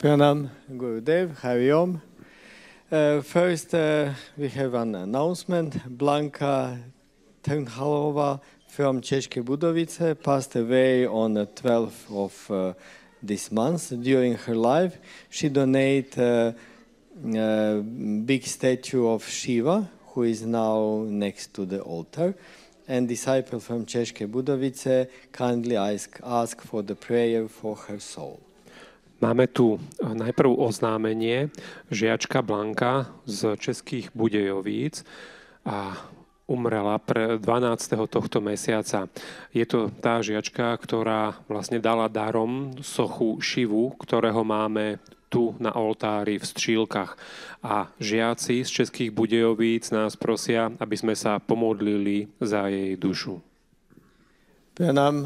Pranam, Gurudev, Hari Om. First, we have an announcement. Blanka Trnhalova from České Budovice passed away on the 12th of this month. During her life, she donated a big statue of Shiva, who is now next to the altar. And disciple from České Budovice kindly ask for the prayer for her soul. Máme tu najprv oznámenie. Žiačka Blanka z Českých Budějovíc a umrela 12. tohto mesiaca. Je to tá žiačka, ktorá vlastne dala darom sochu Šivu, ktorého máme tu na oltári v Střílkach. A žiaci z Českých Budějovíc nás prosia, aby sme sa pomodlili za jej dušu. Pranam.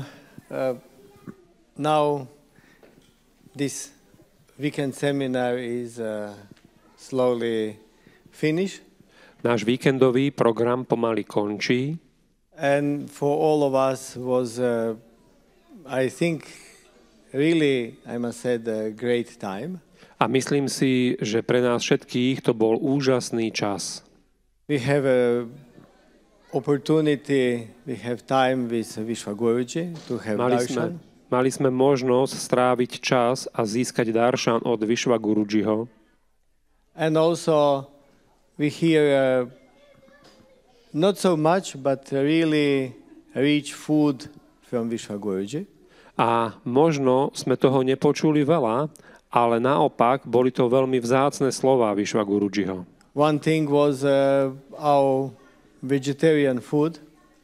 Now this weekend seminar is slowly finished. Náš víkendový program pomaly končí. And for all of us was, I think, really, I must say, a great time. A myslím si, že pre nás všetkých to bol úžasný čas. We have a opportunity, we have time with Vishwa Guruji to have darshan. Mali sme možnosť stráviť čas a získať daršan od Vishwa Gurujiho. And also we hear not so much, but really rich food from Vishwa Guruji. A možno sme toho nepočuli veľa, ale naopak boli to veľmi vzácne slová Vishwa Gurujiho. One thing was our vegetarian food,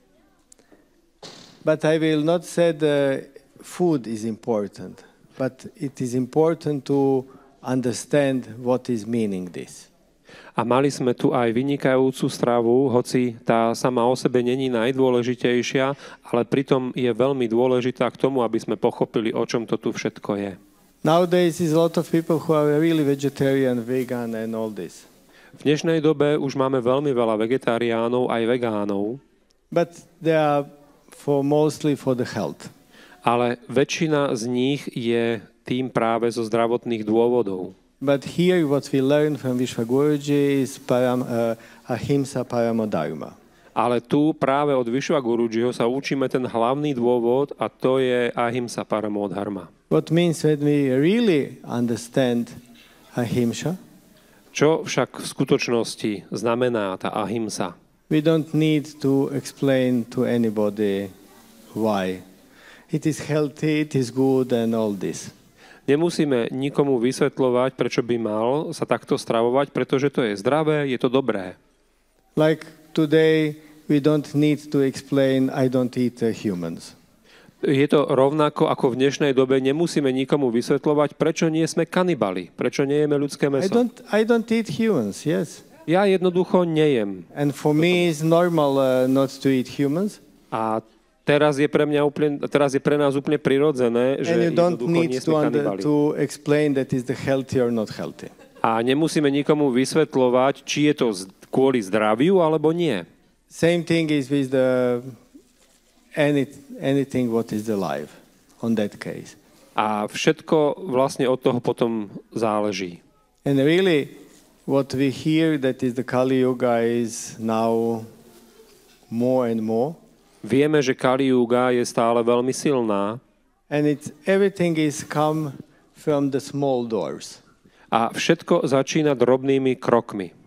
but I will not say the food is important, but it is important to understand what is meaning this. A mali sme tu aj vynikajúcu stravu, hoci tá sama o sebe není najdôležitejšia, ale pritom je veľmi dôležitá k tomu, aby sme pochopili, o čom to tu všetko je. Nowadays is a lot of people who are really vegetarian, vegan and all this. V dnešnej dobe už máme veľmi veľa vegetariánov aj vegánov. But they are mostly for the health. Ale väčšina z nich je tým práve zo zdravotných dôvodov. But here what we learn from Vishwa Guruji is ahimsa paramo dharma. Ale tu práve od Vishwa Gurujiho sa učíme ten hlavný dôvod a to je ahimsa paramo dharma. What means when we really understand ahimsa? Čo však v skutočnosti znamená tá ahimsa? We don't need to explain to anybody why. It is healthy, it is good and all this. Nemusíme nikomu vysvetľovať, prečo by mal sa takto stravovať, pretože to je zdravé, je to dobré. Like today, we don't need to explain, I don't eat humans. Je to rovnako ako v dnešnej dobe, nemusíme nikomu vysvetľovať, prečo nie sme kanibali, prečo nejeme ľudské mäso. I don't eat humans, yes. Ja jednoducho nejem. And for me it's normal not to eat humans. A teraz je pre nás úplne prirodzené, že jednoducho nie sme kanibali. To explain that is the healthy or not healthy. A nemusíme nikomu vysvetľovať, či je to kvôli zdraviu alebo nie. Same thing is with anything what is alive on that case. A všetko vlastne od toho potom záleží. And really what we hear that is the Kali Yuga is now more and more. Vieme, že Kali Yuga je stále veľmi silná. And everything is come from the small doors. A všetko začína drobnými krokmi.